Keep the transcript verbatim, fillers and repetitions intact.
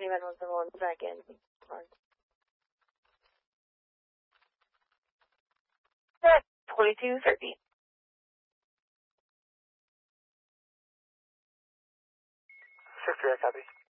anyone wants to roll back in. twenty-two thirty. Six, I copy.